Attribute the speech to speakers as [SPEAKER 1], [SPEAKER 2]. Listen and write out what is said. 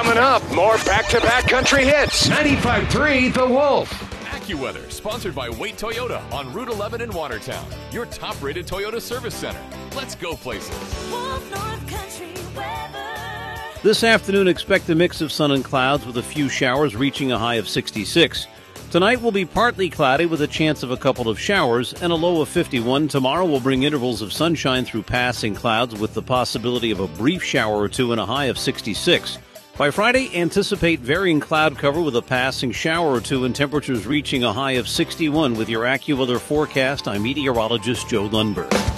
[SPEAKER 1] Coming up, more back-to-back country hits. 95.3 The Wolf.
[SPEAKER 2] AccuWeather, sponsored by Wait Toyota on Route 11 in Watertown, your top-rated Toyota service center. Let's go places.
[SPEAKER 3] Wolf North Country weather.
[SPEAKER 4] This afternoon, expect a mix of sun and clouds with a few showers reaching a high of 66. Tonight will be partly cloudy with a chance of a couple of showers and a low of 51. Tomorrow will bring intervals of sunshine through passing clouds with the possibility of a brief shower or two and a high of 66. By Friday, anticipate varying cloud cover with a passing shower or two and temperatures reaching a high of 61. With your AccuWeather forecast, I'm meteorologist Joe Lundberg.